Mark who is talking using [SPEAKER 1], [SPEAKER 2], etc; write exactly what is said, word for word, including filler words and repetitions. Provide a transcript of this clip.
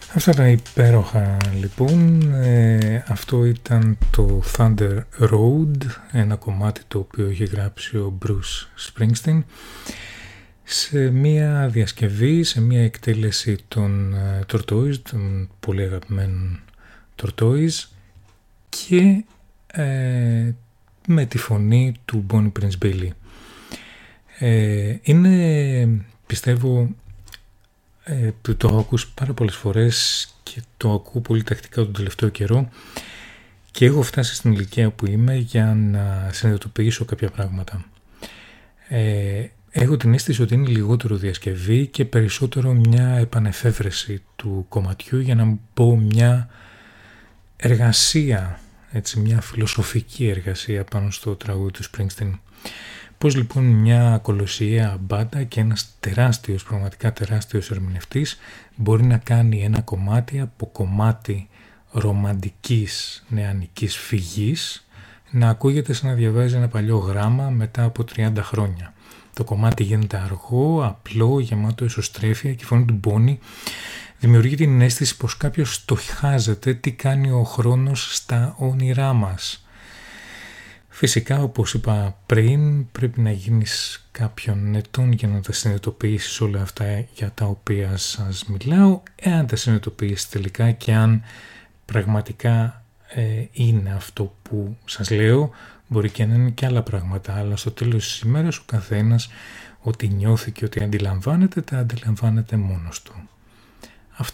[SPEAKER 1] Αυτά τα υπέροχα λοιπόν, ε, αυτό ήταν το Thunder Road, ένα κομμάτι το οποίο έχει γράψει ο Bruce Springsteen σε μια διασκευή, σε μια εκτέλεση των uh, Tortoise, των πολύ αγαπημένων Tortoise, και ε, με τη φωνή του Bonnie Prince Billy. Ε, είναι, πιστεύω, ε, που το έχω ακούσει πάρα πολλές φορές και το ακούω πολύ τακτικά τον τελευταίο καιρό και έχω φτάσει στην ηλικία που είμαι για να συνειδητοποιήσω κάποια πράγματα. Ε, έχω την αίσθηση ότι είναι λιγότερο διασκευή και περισσότερο μια επανεφεύρεση του κομματιού, για να πω μια εργασία, έτσι, μια φιλοσοφική εργασία πάνω στο τραγούδι του Springsteen. Πώς λοιπόν μια κολοσιαία μπάντα και ένας τεράστιος, πραγματικά τεράστιος ερμηνευτής μπορεί να κάνει ένα κομμάτι από κομμάτι ρομαντικής νεανικής φυγής να ακούγεται σαν να διαβάζει ένα παλιό γράμμα μετά από τριάντα χρόνια. Το κομμάτι γίνεται αργό, απλό, γεμάτο εσωστρέφεια και η φωνή του Bonnie δημιουργεί την αίσθηση πως κάποιος στοχάζεται τι κάνει ο χρόνος στα όνειρά μας. Φυσικά, όπως είπα πριν, πρέπει να γίνεις κάποιον ετών για να τα συνειδητοποιήσεις όλα αυτά για τα οποία σας μιλάω, εάν τα συνειδητοποιήσεις τελικά και αν πραγματικά ε, είναι αυτό που σας λέω. Μπορεί και να είναι και άλλα πράγματα, αλλά στο τέλος της ημέρας ο καθένας ό,τι νιώθει και ό,τι αντιλαμβάνεται, τα αντιλαμβάνεται μόνος του.